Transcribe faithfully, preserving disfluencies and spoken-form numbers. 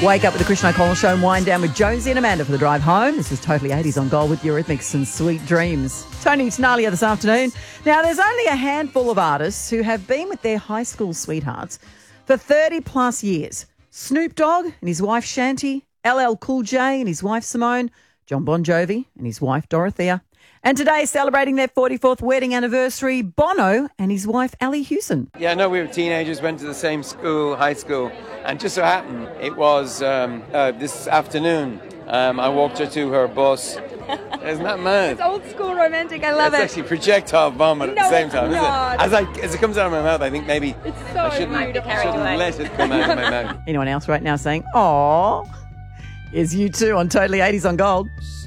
Wake up with the Christian O'Connell Show and wind down with Jonesy and Amanda for the drive home. This is Totally eighties on Gold with Eurythmics and Sweet Dreams. Tony Tenalia this afternoon. Now, there's only a handful of artists who have been with their high school sweethearts for thirty plus years. Snoop Dogg and his wife Shanti, L L Cool J and his wife Simone, John Bon Jovi and his wife Dorothea. And today, celebrating their forty-fourth wedding anniversary, Bono and his wife Ali Hewson. Yeah, no, we were teenagers, went to the same school, high school, and just so happened it was um, uh, this afternoon. Um, I walked her to her bus. Isn't that mad? It's old school romantic. I love it's it. It's actually projectile vomit at no, the same time, it's isn't not. it? As, I, as it comes out of my mouth, I think maybe it's so I shouldn't, beautiful. shouldn't let it come out of my mouth. Anyone else right now saying, "Aww"? Is you too on Totally eighties on Gold.